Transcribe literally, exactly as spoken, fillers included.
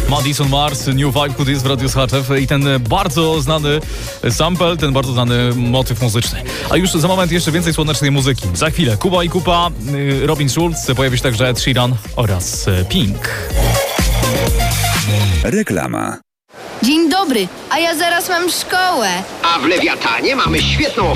Madison Mars, New Vibe Good jest w Radiu Schachew i ten bardzo znany sample, ten bardzo znany motyw muzyczny. A już za moment jeszcze więcej słonecznej muzyki. Za chwilę Kuba i Kupa, Robin Schulz, pojawi się także Ed Sheeran oraz Pink. Reklama. Dzień dobry, a ja zaraz mam szkołę. A w Lewiatanie mamy świetną ofertę.